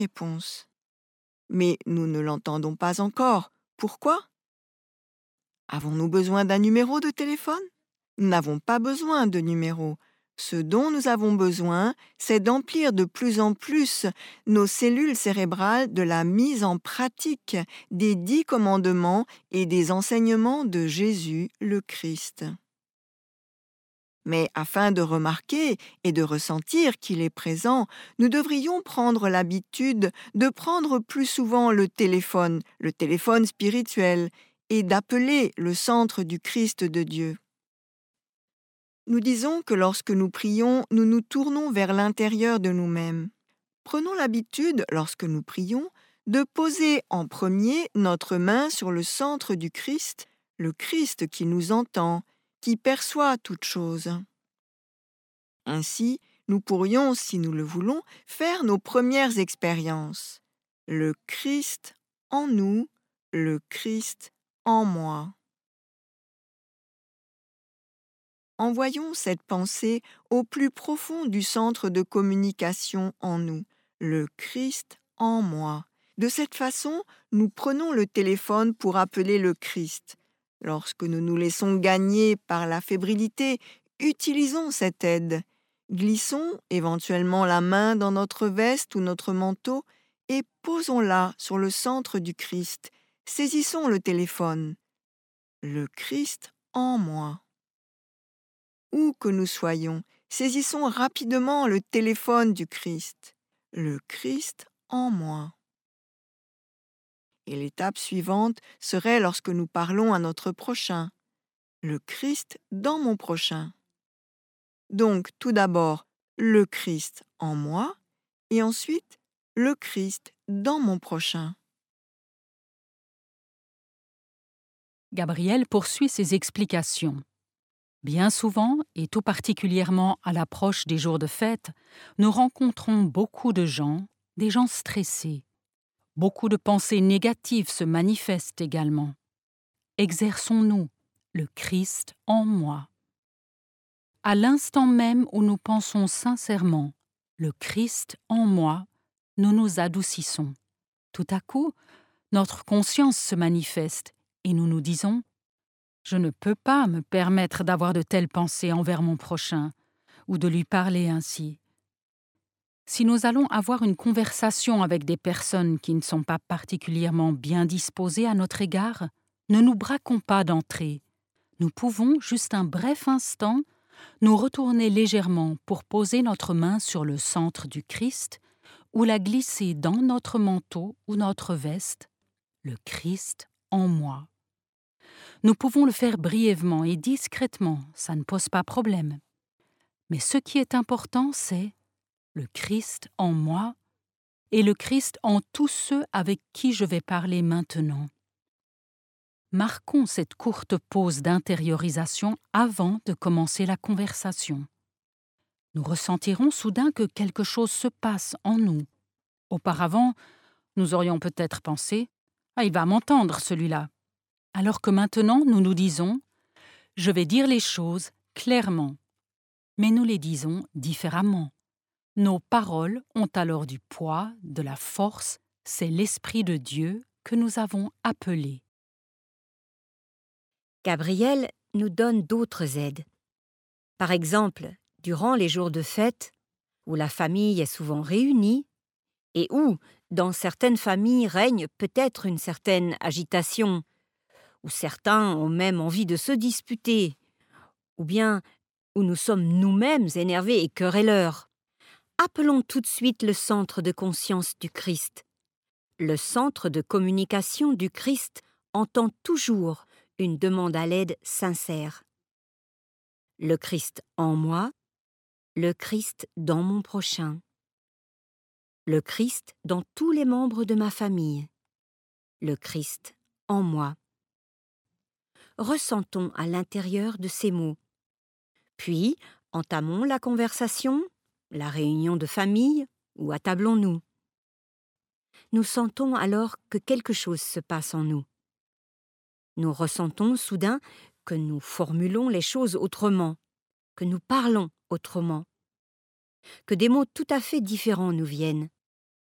Réponse. Mais nous ne l'entendons pas encore. Pourquoi? Avons-nous besoin d'un numéro de téléphone? Nous n'avons pas besoin de numéro. Ce dont nous avons besoin, c'est d'emplir de plus en plus nos cellules cérébrales de la mise en pratique des 10 commandements et des enseignements de Jésus le Christ. Mais afin de remarquer et de ressentir qu'il est présent, nous devrions prendre l'habitude de prendre plus souvent le téléphone spirituel, et d'appeler le centre du Christ de Dieu. Nous disons que lorsque nous prions, nous nous tournons vers l'intérieur de nous-mêmes. Prenons l'habitude, lorsque nous prions, de poser en premier notre main sur le centre du Christ, le Christ qui nous entend, qui perçoit toutes choses. Ainsi, nous pourrions, si nous le voulons, faire nos premières expériences. Le Christ en nous, le Christ en moi. Envoyons cette pensée au plus profond du centre de communication en nous, le Christ en moi. De cette façon, nous prenons le téléphone pour appeler le Christ. Lorsque nous nous laissons gagner par la fébrilité, utilisons cette aide. Glissons éventuellement la main dans notre veste ou notre manteau et posons-la sur le centre du Christ. Saisissons le téléphone. Le Christ en moi. Où que nous soyons, saisissons rapidement le téléphone du Christ. Le Christ en moi. Et l'étape suivante serait lorsque nous parlons à notre prochain. Le Christ dans mon prochain. Donc, tout d'abord, le Christ en moi, et ensuite, le Christ dans mon prochain. Gabriel poursuit ses explications. Bien souvent, et tout particulièrement à l'approche des jours de fête, nous rencontrons beaucoup de gens, des gens stressés. Beaucoup de pensées négatives se manifestent également. Exerçons-nous le Christ en moi. À l'instant même où nous pensons sincèrement le Christ en moi, nous nous adoucissons. Tout à coup, notre conscience se manifeste et nous nous disons « Je ne peux pas me permettre d'avoir de telles pensées envers mon prochain ou de lui parler ainsi. » Si nous allons avoir une conversation avec des personnes qui ne sont pas particulièrement bien disposées à notre égard, ne nous braquons pas d'entrée. Nous pouvons, juste un bref instant, nous retourner légèrement pour poser notre main sur le centre du Christ ou la glisser dans notre manteau ou notre veste, le Christ en moi. Nous pouvons le faire brièvement et discrètement, ça ne pose pas problème. Mais ce qui est important, c'est le Christ en moi et le Christ en tous ceux avec qui je vais parler maintenant. Marquons cette courte pause d'intériorisation avant de commencer la conversation. Nous ressentirons soudain que quelque chose se passe en nous. Auparavant, nous aurions peut-être pensé « Ah, il va m'entendre celui-là ». Alors que maintenant, nous nous disons « Je vais dire les choses clairement ». Mais nous les disons différemment. Nos paroles ont alors du poids, de la force, c'est l'Esprit de Dieu que nous avons appelé. Gabriel nous donne d'autres aides. Par exemple, durant les jours de fête, où la famille est souvent réunie, et où, dans certaines familles, règne peut-être une certaine agitation, où certains ont même envie de se disputer, ou bien où nous sommes nous-mêmes énervés et querelleurs. Appelons tout de suite le centre de conscience du Christ. Le centre de communication du Christ entend toujours une demande à l'aide sincère. Le Christ en moi, le Christ dans mon prochain. Le Christ dans tous les membres de ma famille. Le Christ en moi. Ressentons à l'intérieur de ces mots. Puis, entamons la conversation, la réunion de famille, ou attablons-nous. Nous sentons alors que quelque chose se passe en nous. Nous ressentons soudain que nous formulons les choses autrement, que nous parlons autrement, que des mots tout à fait différents nous viennent.